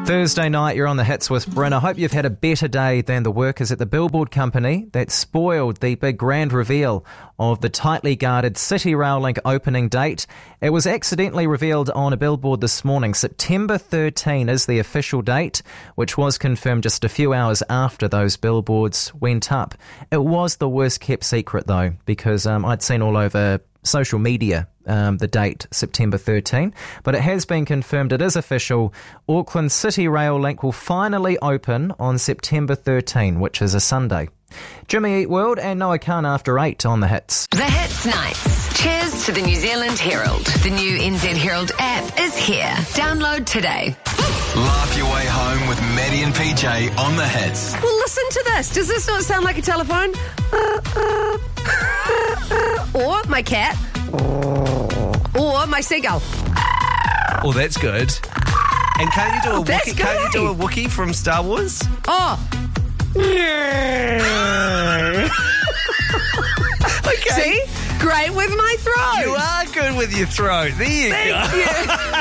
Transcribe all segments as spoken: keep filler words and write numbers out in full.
Thursday night, you're on the Hits with Bryn. I hope you've had a better day than the workers at the billboard company that spoiled the big grand reveal of the tightly guarded City Rail Link opening date. It was accidentally revealed on a billboard this morning. September thirteenth is the official date, which was confirmed just a few hours after those billboards went up. It was the worst kept secret though, because um, I'd seen all over social media um, the date, September thirteenth, but it has been confirmed, it is official. Auckland City Rail Link will finally open on September thirteenth, which is a Sunday. Jimmy Eat World and Noah Khan after eight on the Hits. The Hits Nights. Cheers to the New Zealand Herald. The new N Z Herald app is here. Download today. Laugh your way home with Maddie and P J on the Hits. Well, listen to this. Does this not sound like a telephone? Or my cat. Or my seagull. Oh, that's good. And can't you do a Oh, that's Wookiee? Can't you do a good. Wookiee from Star Wars? Oh. Okay. See? Great with my throat. You are good with your throat. There you Thank go. you.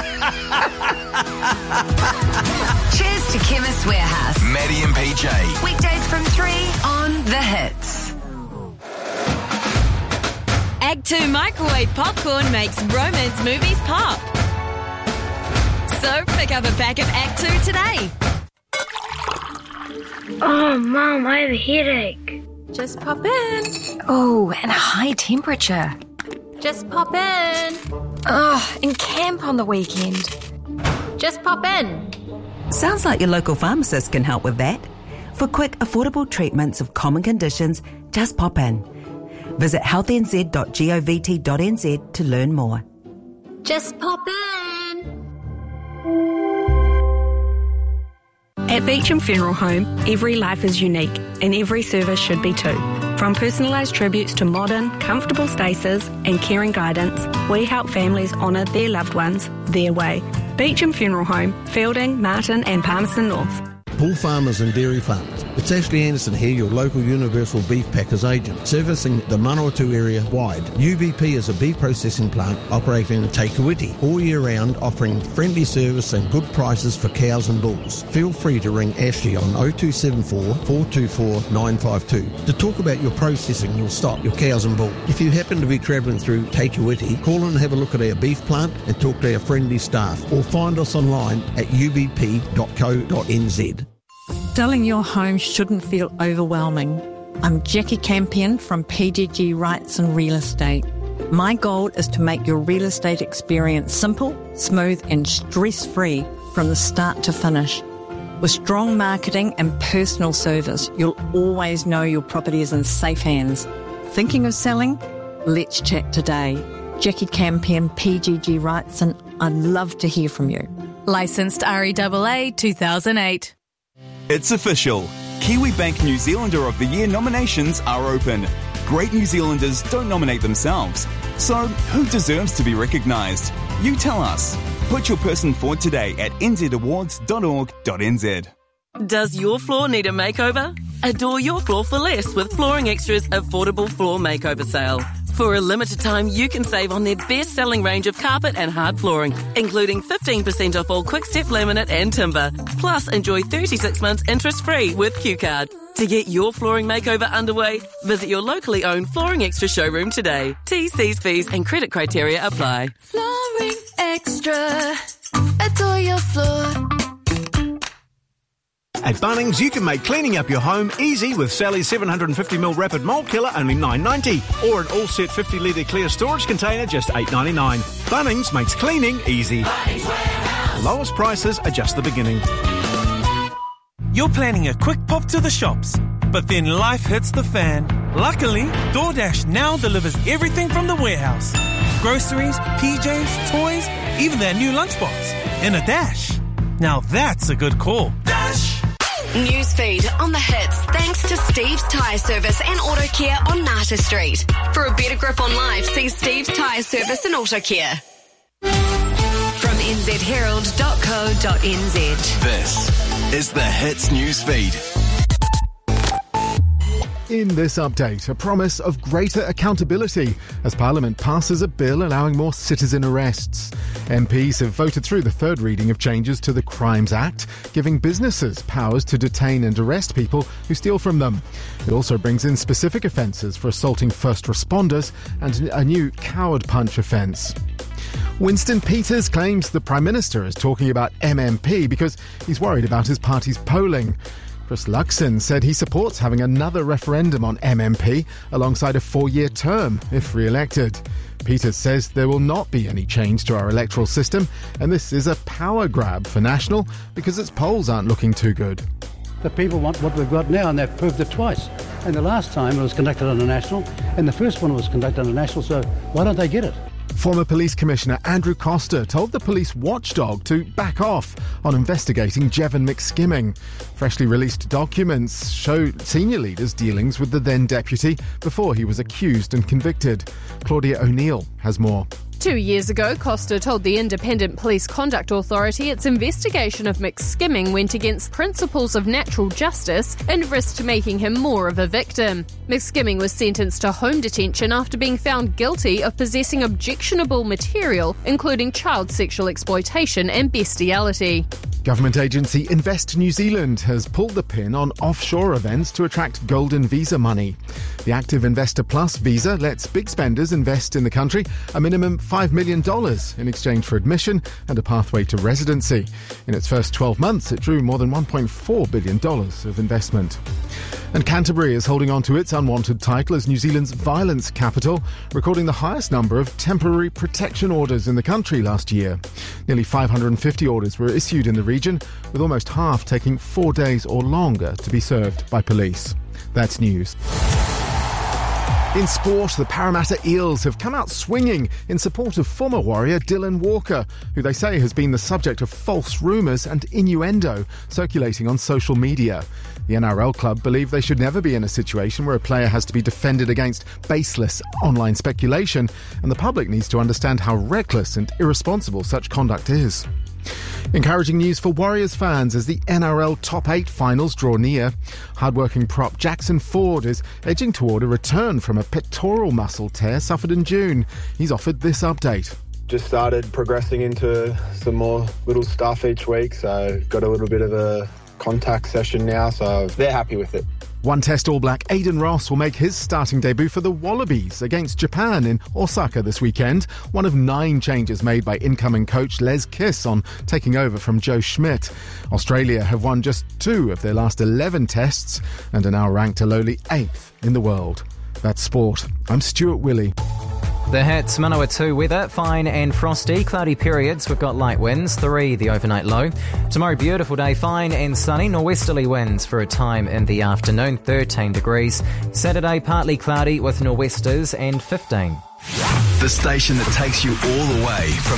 Cheers to Chemist Warehouse. Maddie and P J. Weekdays from three on The Hits. Act two Microwave Popcorn makes romance movies pop. So pick up a pack of Act two today. Oh, Mum, I have a headache. Just pop in. Oh, and a high temperature. Just pop in. Oh, and camp on the weekend. Just pop in. Sounds like your local pharmacist can help with that. For quick, affordable treatments of common conditions, just pop in. Visit health n z dot govt dot n z to learn more. Just pop in. At Beecham Funeral Home, every life is unique and every service should be too. From personalised tributes to modern, comfortable spaces and caring guidance, we help families honour their loved ones their way. Beecham Funeral Home, Fielding, Martin and Palmerston North. Bull farmers and dairy farmers. It's Ashley Anderson here, your local Universal Beef Packers agent, servicing the Manawatu area wide. U B P is a beef processing plant operating in Te Kuiti all year round, offering friendly service and good prices for cows and bulls. Feel free to ring Ashley on oh two seven four, four two four, nine five two to talk about your processing, your stock, your cows and bull. If you happen to be travelling through Te Kuiti, call and have a look at our beef plant and talk to our friendly staff, or find us online at u b p dot co dot n z. Selling your home shouldn't feel overwhelming. I'm Jackie Campion from P G G Rights and Real Estate. My goal is to make your real estate experience simple, smooth and stress-free from the start to finish. With strong marketing and personal service, you'll always know your property is in safe hands. Thinking of selling? Let's chat today. Jackie Campion, P G G Rights, and I'd love to hear from you. Licensed R E A A two thousand eight. It's official. Kiwi Bank New Zealander of the Year nominations are open. Great New Zealanders don't nominate themselves. So, who deserves to be recognised? You tell us. Put your person forward today at n z awards dot org dot n z. Does your floor need a makeover? Adore your floor for less with Flooring Extra's affordable floor makeover sale. For a limited time, you can save on their best-selling range of carpet and hard flooring, including fifteen percent off all Quick-Step laminate and timber. Plus, enjoy thirty-six months interest-free with Q Card. To get your flooring makeover underway, visit your locally owned Flooring Extra showroom today. T's, C's, fees and credit criteria apply. Flooring Extra. Adore your floor. At Bunnings, you can make cleaning up your home easy with Sally's seven hundred fifty milliliter Rapid Mold Killer, only nine ninety, or an all-set fifty litre clear storage container, just eight ninety-nine. Bunnings makes cleaning easy. Lowest prices are just the beginning. You're planning a quick pop to the shops, but then life hits the fan. Luckily, DoorDash now delivers everything from the warehouse. Groceries, P Js, toys, even their new lunchbox. In a dash. Now that's a good call. Dash! Newsfeed on the Hits, thanks to Steve's Tyre Service and Auto Care on Nata Street. For a better grip on life, see Steve's Tyre Service and Auto Care. From n z herald dot co dot n z. This is the Hits Newsfeed. In this update, a promise of greater accountability as Parliament passes a bill allowing more citizen arrests. M Ps have voted through the third reading of changes to the Crimes Act, giving businesses powers to detain and arrest people who steal from them. It also brings in specific offences for assaulting first responders and a new coward punch offence. Winston Peters claims the Prime Minister is talking about M M P because he's worried about his party's polling. Chris Luxon said he supports having another referendum on M M P alongside a four-year term if re-elected. Peters says there will not be any change to our electoral system, and this is a power grab for National because its polls aren't looking too good. The people want what we've got now, and they've proved it twice. And the last time it was conducted under National, and the first one was conducted under National, so why don't they get it? Former Police Commissioner Andrew Coster told the police watchdog to back off on investigating Jevon McSkimming. Freshly released documents show senior leaders' dealings with the then deputy before he was accused and convicted. Claudia O'Neill has more. Two years ago, Costa told the Independent Police Conduct Authority its investigation of McSkimming went against principles of natural justice and risked making him more of a victim. McSkimming was sentenced to home detention after being found guilty of possessing objectionable material, including child sexual exploitation and bestiality. Government agency Invest New Zealand has pulled the pin on offshore events to attract golden visa money. The Active Investor Plus visa lets big spenders invest in the country a minimum five million dollars in exchange for admission and a pathway to residency. In its first twelve months, it drew more than one point four billion dollars of investment. And Canterbury is holding on to its unwanted title as New Zealand's violence capital, recording the highest number of temporary protection orders in the country last year. Nearly five hundred fifty orders were issued in the region, with almost half taking four days or longer to be served by police. That's news. In sport, the Parramatta Eels have come out swinging in support of former Warrior Dylan Walker, who they say has been the subject of false rumours and innuendo circulating on social media. The N R L club believe they should never be in a situation where a player has to be defended against baseless online speculation, and the public needs to understand how reckless and irresponsible such conduct is. Encouraging news for Warriors fans as the N R L Top eight finals draw near. Hardworking prop Jackson Ford is edging toward a return from a pectoral muscle tear suffered in June. He's offered this update. Just started progressing into some more little stuff each week, so got a little bit of a contact session now, so they're happy with it. One Test All Black Aidan Ross will make his starting debut for the Wallabies against Japan in Osaka this weekend, one of nine changes made by incoming coach Les Kiss on taking over from Joe Schmidt. Australia have won just two of their last eleven tests and are now ranked a lowly eighth in the world. That's sport. I'm Stuart Willey. The Hits, Manawatu weather, fine and frosty, cloudy periods, we've got light winds, three the overnight low. Tomorrow beautiful day, fine and sunny, norwesterly winds for a time in the afternoon, thirteen degrees. Saturday partly cloudy with nor'westers and fifteen. The station that takes you all the way from